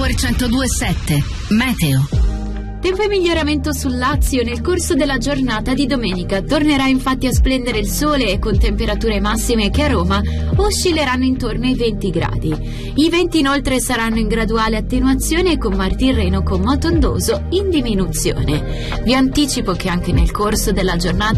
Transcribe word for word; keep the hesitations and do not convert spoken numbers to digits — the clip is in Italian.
Power centodue e sette Meteo. Tempo in miglioramento sul Lazio nel corso della giornata di domenica. Tornerà infatti a splendere il sole e con temperature massime che a Roma oscilleranno intorno ai venti gradi. I venti inoltre saranno in graduale attenuazione con Mar Tirreno con moto ondoso in diminuzione. Vi anticipo che anche nel corso della giornata